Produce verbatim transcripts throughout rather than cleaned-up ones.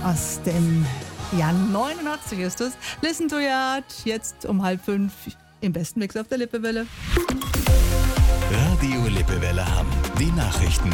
aus dem Jahr neunundachtzig ist es. Listen to Yard, jetzt um halb fünf im besten Mix auf der Lippewelle. Radio Lippewelle Hamm, die Nachrichten.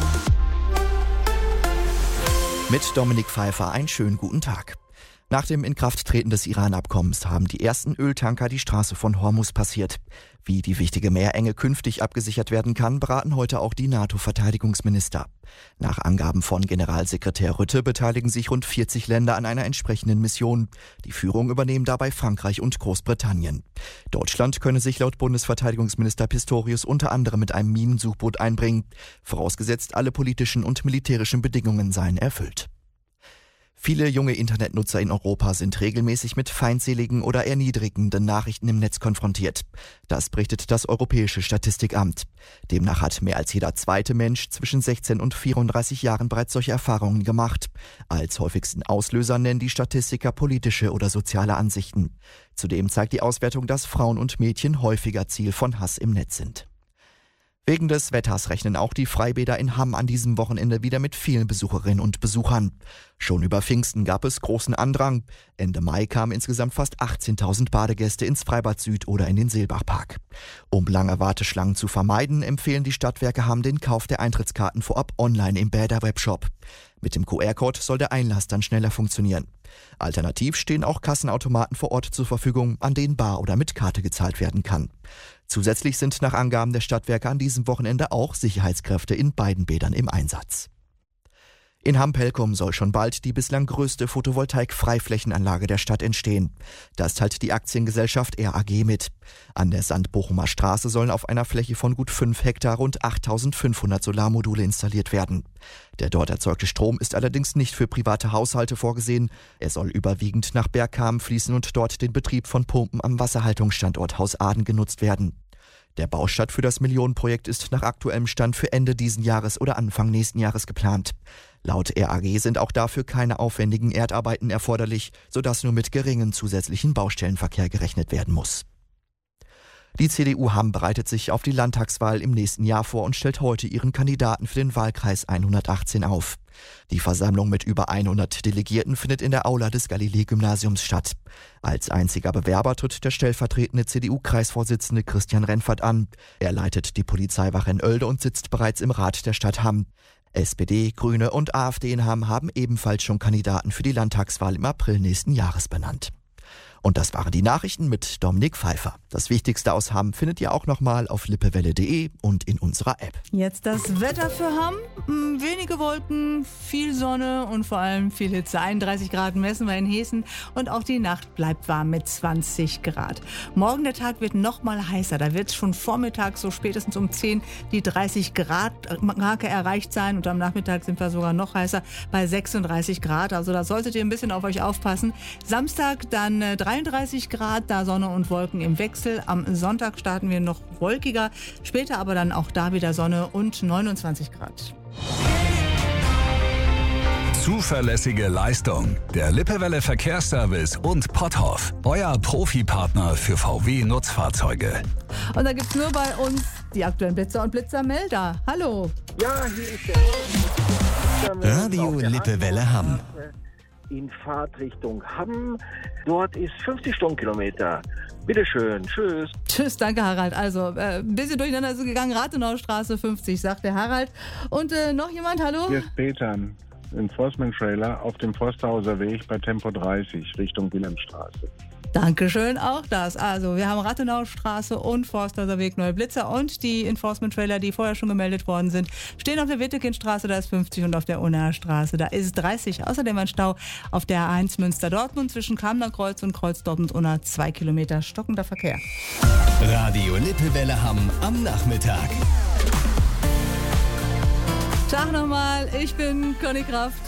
Mit Dominik Pfeiffer einen schönen guten Tag. Nach dem Inkrafttreten des Iran-Abkommens haben die ersten Öltanker die Straße von Hormuz passiert. Wie die wichtige Meerenge künftig abgesichert werden kann, beraten heute auch die NATO-Verteidigungsminister. Nach Angaben von Generalsekretär Rütte beteiligen sich rund vierzig Länder an einer entsprechenden Mission. Die Führung übernehmen dabei Frankreich und Großbritannien. Deutschland könne sich laut Bundesverteidigungsminister Pistorius unter anderem mit einem Minensuchboot einbringen, vorausgesetzt alle politischen und militärischen Bedingungen seien erfüllt. Viele junge Internetnutzer in Europa sind regelmäßig mit feindseligen oder erniedrigenden Nachrichten im Netz konfrontiert. Das berichtet das Europäische Statistikamt. Demnach hat mehr als jeder zweite Mensch zwischen sechzehn und vierunddreißig Jahren bereits solche Erfahrungen gemacht. Als häufigsten Auslöser nennen die Statistiker politische oder soziale Ansichten. Zudem zeigt die Auswertung, dass Frauen und Mädchen häufiger Ziel von Hass im Netz sind. Wegen des Wetters rechnen auch die Freibäder in Hamm an diesem Wochenende wieder mit vielen Besucherinnen und Besuchern. Schon über Pfingsten gab es großen Andrang. Ende Mai kamen insgesamt fast achtzehntausend Badegäste ins Freibad Süd oder in den Seelbachpark. Um lange Warteschlangen zu vermeiden, empfehlen die Stadtwerke Hamm den Kauf der Eintrittskarten vorab online im Bäder-Webshop. Mit dem Q R-Code soll der Einlass dann schneller funktionieren. Alternativ stehen auch Kassenautomaten vor Ort zur Verfügung, an denen bar oder mit Karte gezahlt werden kann. Zusätzlich sind nach Angaben der Stadtwerke an diesem Wochenende auch Sicherheitskräfte in beiden Bädern im Einsatz. In Hamm-Pelkum soll schon bald die bislang größte Photovoltaik-Freiflächenanlage der Stadt entstehen. Das teilt die Aktiengesellschaft R A G mit. An der Sandbochumer Straße sollen auf einer Fläche von gut fünf Hektar rund achttausendfünfhundert Solarmodule installiert werden. Der dort erzeugte Strom ist allerdings nicht für private Haushalte vorgesehen. Er soll überwiegend nach Bergkamen fließen und dort den Betrieb von Pumpen am Wasserhaltungsstandort Haus Aden genutzt werden. Der Baustart für das Millionenprojekt ist nach aktuellem Stand für Ende diesen Jahres oder Anfang nächsten Jahres geplant. Laut R A G sind auch dafür keine aufwendigen Erdarbeiten erforderlich, sodass nur mit geringem zusätzlichen Baustellenverkehr gerechnet werden muss. Die C D U Hamm bereitet sich auf die Landtagswahl im nächsten Jahr vor und stellt heute ihren Kandidaten für den Wahlkreis hundertachtzehn auf. Die Versammlung mit über hundert Delegierten findet in der Aula des Galilei-Gymnasiums statt. Als einziger Bewerber tritt der stellvertretende C D U-Kreisvorsitzende Christian Renfert an. Er leitet die Polizeiwache in Oelde und sitzt bereits im Rat der Stadt Hamm. S P D, Grüne und AfD in Hamm haben ebenfalls schon Kandidaten für die Landtagswahl im April nächsten Jahres benannt. Und das waren die Nachrichten mit Dominik Pfeiffer. Das Wichtigste aus Hamm findet ihr auch nochmal auf lippewelle punkt de und in unserer App. Jetzt das Wetter für Hamm. Hm, wenige Wolken, viel Sonne und vor allem viel Hitze. einunddreißig Grad messen wir in Hessen und auch die Nacht bleibt warm mit zwanzig Grad. Morgen der Tag wird noch mal heißer. Da wird schon vormittags so spätestens um zehn die dreißig Grad Marke erreicht sein und am Nachmittag sind wir sogar noch heißer bei sechsunddreißig Grad. Also da solltet ihr ein bisschen auf euch aufpassen. Samstag dann äh, dreiunddreißig Grad, da Sonne und Wolken im Wechsel. Am Sonntag starten wir noch wolkiger, später aber dann auch da wieder Sonne und neunundzwanzig Grad. Zuverlässige Leistung. Der Lippewelle Verkehrsservice und Potthoff. Euer Profipartner für V W-Nutzfahrzeuge. Und da gibt's nur bei uns die aktuellen Blitzer und Blitzermelder. Hallo. Ja, hier ist der Radio Lippewelle Hamm. In Fahrtrichtung Hamm. Dort ist fünfzig Stundenkilometer. Bitteschön. Tschüss. Tschüss, danke Harald. Also, äh, ein bisschen durcheinander ist es gegangen. Rathenaustraße fünfzig, sagt der Harald. Und äh, noch jemand, hallo? Hier ist Peter, Enforcement-Trailer auf dem Forsthauser Weg bei Tempo dreißig Richtung Wilhelmstraße. Dankeschön, auch das. Also, wir haben Rathenaustraße und Forsthauser Weg Neue Blitzer und die Enforcement-Trailer, die vorher schon gemeldet worden sind, stehen auf der Wittekindstraße, da ist fünfzig und auf der Unnaher-Straße, da ist dreißig. Außerdem ein Stau auf der A eins Münster-Dortmund zwischen Kamener-Kreuz und Kreuz Dortmund-Unna, zwei Kilometer stockender Verkehr. Radio Lippewelle Hamm am Nachmittag. Tag nochmal, ich bin Conny Kraft.